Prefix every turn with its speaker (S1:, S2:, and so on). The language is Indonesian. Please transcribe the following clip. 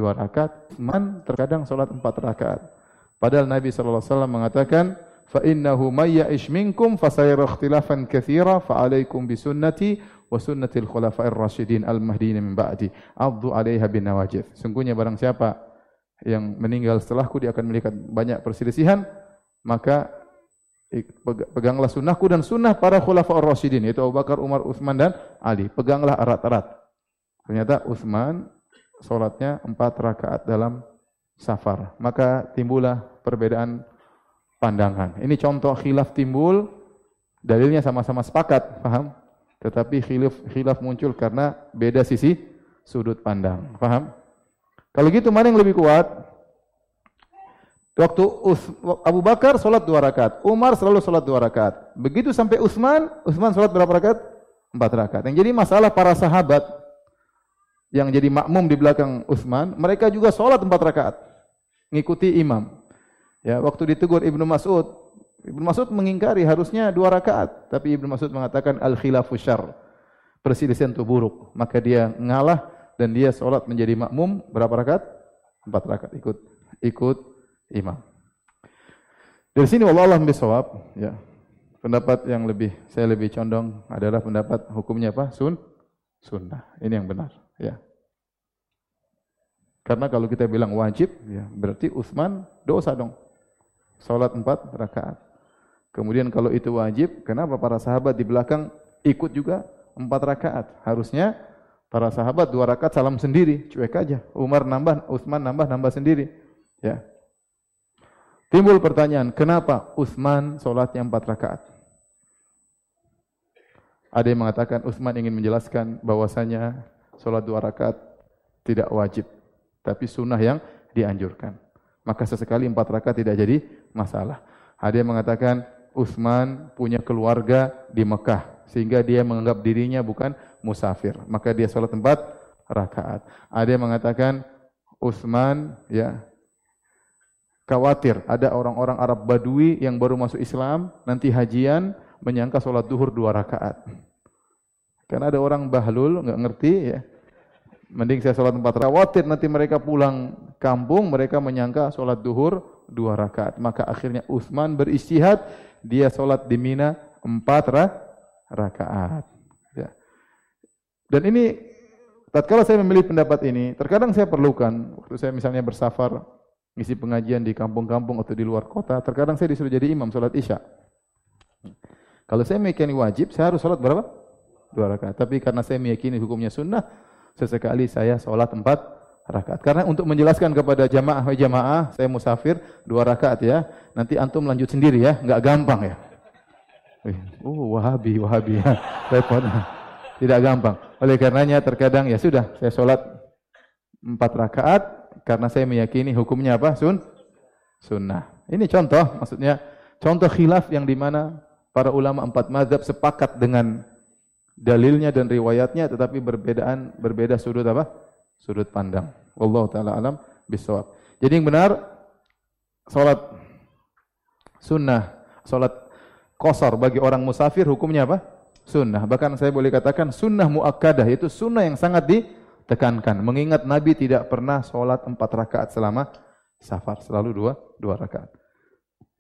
S1: rakaat. Utsman terkadang salat 4 rakaat. Padahal Nabi sallallahu alaihi wasallam mengatakan, "Fa innahu may ya'ish minkum fasayara ikhtilafan katsira fa 'alaikum bi sunnati wa sunnatil khulafa'ir rasyidin al-mahdiyyin min ba'di. 'addu 'alaiha bin nawajid." Sungguhnya barang siapa yang meninggal setelahku dia akan melihat banyak perselisihan, maka peganglah sunnahku dan sunnah para khulafa'ur rasyidin, yaitu Abu Bakar, Umar, Utsman dan Ali. Peganglah erat-erat. Ternyata Utsman salatnya 4 rakaat dalam safar. Maka timbullah perbedaan pandangan. Ini contoh khilaf timbul, dalilnya sama-sama sepakat, paham? Tetapi khilaf muncul karena beda sisi sudut pandang, paham? Kalau gitu mana yang lebih kuat? Waktu Abu Bakar salat 2 rakaat, Umar selalu salat 2 rakaat. Begitu sampai Utsman salat berapa rakaat? 4 rakaat. Yang jadi masalah para sahabat yang jadi makmum di belakang Utsman, mereka juga salat 4 rakaat. Ngikuti imam. Ya, waktu ditegur Ibnu Mas'ud mengingkari harusnya 2 rakaat, tapi Ibnu Mas'ud mengatakan al-khilafu syarr. Perselisihan itu buruk, maka dia ngalah dan dia salat menjadi makmum berapa rakaat? 4 rakaat ikut imam. Dari sini wallahu a'lam bishawab, ya. Pendapat yang saya lebih condong adalah pendapat hukumnya apa? Sunnah. Ini yang benar, ya. Karena kalau kita bilang wajib, ya, berarti Utsman dosa dong. Salat 4 rakaat. Kemudian kalau itu wajib, kenapa para sahabat di belakang ikut juga 4 rakaat? Harusnya para sahabat 2 rakaat salam sendiri, cuek aja. Umar nambah, Utsman nambah sendiri. Ya. Timbul pertanyaan, kenapa Utsman salatnya 4 rakaat? Ada yang mengatakan Utsman ingin menjelaskan bahwasanya salat 2 rakaat tidak wajib, tapi sunnah yang dianjurkan. Maka sesekali 4 rakaat tidak jadi masalah. Ada yang mengatakan Utsman punya keluarga di Mekah, sehingga dia menganggap dirinya bukan musafir, maka dia salat 4 rakaat. Ada yang mengatakan Utsman ya khawatir ada orang-orang Arab Badui yang baru masuk Islam, nanti hajian menyangka salat duhur 2 rakaat. Karena ada orang bahlul enggak ngerti ya. Mending saya salat 4 rakaat. Khawatir nanti mereka pulang kampung, mereka menyangka salat duhur 2 rakaat. Maka akhirnya Utsman berijtihad, dia salat di Mina 4 rakaat. Ya. Dan ini tatkala saya memilih pendapat ini, terkadang saya perlukan waktu saya misalnya bersafar, ngisi pengajian di kampung-kampung atau di luar kota, terkadang saya disuruh jadi imam salat Isya. Kalau saya meyakini wajib, saya harus salat berapa? 2 rakaat. Tapi karena saya meyakini hukumnya sunnah, sesekali saya salat 4 rakaat. Karena untuk menjelaskan kepada jamaah, saya musafir 2 rakaat ya. Nanti antum lanjut sendiri ya, enggak gampang ya. Wahabi ya. Repot. Tidak gampang. Oleh karenanya terkadang ya sudah, saya salat 4 rakaat karena saya meyakini hukumnya apa? Sunnah. Ini contoh, maksudnya contoh khilaf yang di mana para ulama 4 mazhab sepakat dengan dalilnya dan riwayatnya, tetapi berbeda sudut apa? Sudut pandang. Wallahu taala alam bisawab. Jadi yang benar salat sunnah, salat qashar bagi orang musafir hukumnya apa? Sunnah. Bahkan saya boleh katakan sunnah muakkadah, yaitu sunnah yang sangat ditekankan. Mengingat Nabi tidak pernah salat 4 rakaat selama safar, selalu 2 rakaat.